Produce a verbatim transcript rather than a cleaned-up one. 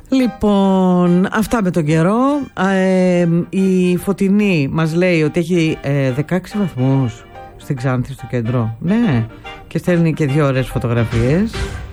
Λοιπόν, αυτά με τον καιρό. ε, Η Φωτεινή μας λέει ότι έχει ε, δεκαέξι βαθμούς στην Ξάνθη, στο κέντρο. Ναι, και στέλνει και δύο ωραίες φωτογραφίες.